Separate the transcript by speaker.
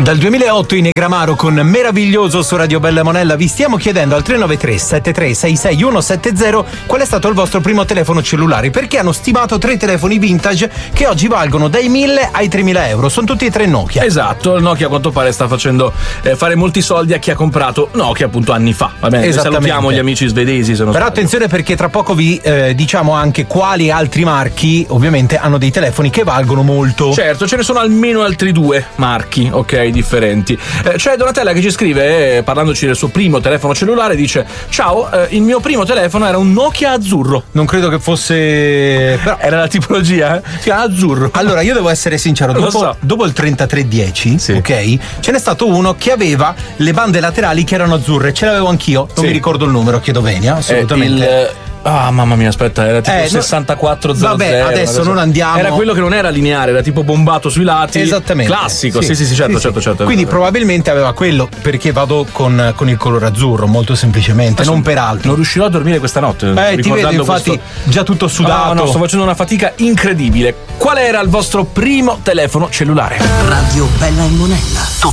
Speaker 1: Dal 2008 in Negramaro con Meraviglioso su Radio Bella e Monella vi stiamo chiedendo al 393 73 66170 qual è stato il vostro primo telefono cellulare, perché hanno stimato 3 telefoni vintage che oggi valgono dai 1.000 ai 3.000 euro. Sono tutti e 3 Nokia.
Speaker 2: Esatto, il Nokia a quanto pare sta facendo fare molti soldi a chi ha comprato Nokia appunto anni fa. Va bene, salutiamo gli amici svedesi. Se non
Speaker 1: Però attenzione, perché tra poco vi diciamo anche quali altri marchi ovviamente hanno dei telefoni che valgono molto.
Speaker 2: Certo, ce ne sono almeno altri 2 marchi, ok, differenti. C'è Donatella che ci scrive, parlandoci del suo primo telefono cellulare, dice: ciao, il mio primo telefono era un Nokia azzurro.
Speaker 1: Non credo che fosse...
Speaker 2: Però era la tipologia, si chiama azzurro.
Speaker 1: Allora, io devo essere sincero, dopo il 3310, sì, ok, ce n'è stato uno che aveva le bande laterali che erano azzurre, ce l'avevo anch'io, non mi ricordo il numero, chiedo venia, assolutamente.
Speaker 2: Ah, mamma mia, aspetta, era tipo 6400.
Speaker 1: Vabbè, adesso non andiamo.
Speaker 2: Era quello che non era lineare, era tipo bombato sui lati.
Speaker 1: Esattamente.
Speaker 2: Classico, sì, certo.
Speaker 1: Quindi probabilmente aveva quello, perché vado con il colore azzurro, molto semplicemente, adesso non per altro.
Speaker 2: Non riuscirò a dormire questa notte.
Speaker 1: Ti vedo, infatti, già tutto sudato.
Speaker 2: No, sto facendo una fatica incredibile. Qual era il vostro primo telefono cellulare?
Speaker 3: Radio Bella e Monella.